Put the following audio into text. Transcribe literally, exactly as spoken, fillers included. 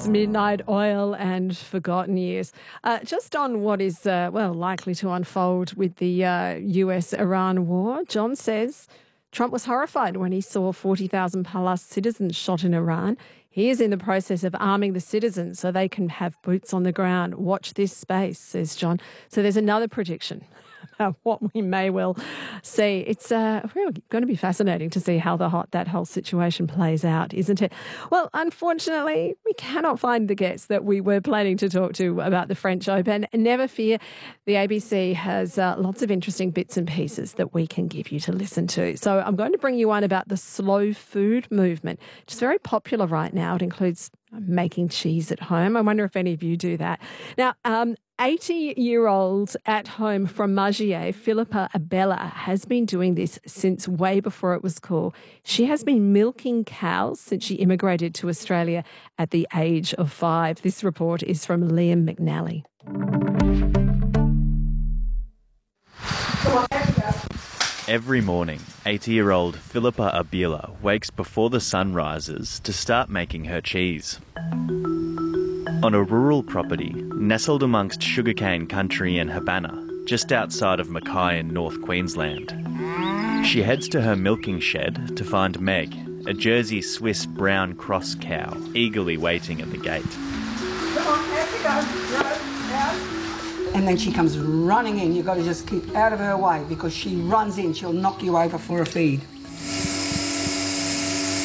It's Midnight Oil and Forgotten Years. Uh, just on what is, uh, well, likely to unfold with the uh, U S-Iran war, John says Trump was horrified when he saw forty thousand plus citizens shot in Iran. He is in the process of arming the citizens so they can have boots on the ground. Watch this space, says John. So there's another prediction about what we may well see. It's uh, really going to be fascinating to see how the hot, that whole situation plays out, isn't it? Well, unfortunately, we cannot find the guests that we were planning to talk to about the French Open. Never fear, the A B C has uh, lots of interesting bits and pieces that we can give you to listen to. So I'm going to bring you one about the slow food movement, which is very popular right now. It includes making cheese at home. I wonder if any of you do that. Now, um, eighty-year-old at home from Margier, Philippa Abella, has been doing this since way before it was cool. She has been milking cows since she immigrated to Australia at the age of five. This report is from Liam McNally. Every morning, eighty-year-old Philippa Abela wakes before the sun rises to start making her cheese. On a rural property, nestled amongst sugarcane country and Habana, just outside of Mackay in North Queensland. She heads to her milking shed to find Meg, a Jersey Swiss brown cross cow, eagerly waiting at the gate. Come on, out you go. No, out. And then she comes running in. You've got to just keep out of her way because she runs in. She'll knock you over for a feed.